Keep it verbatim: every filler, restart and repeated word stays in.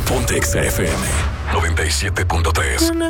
Ponte Exa F M noventa y siete punto tres.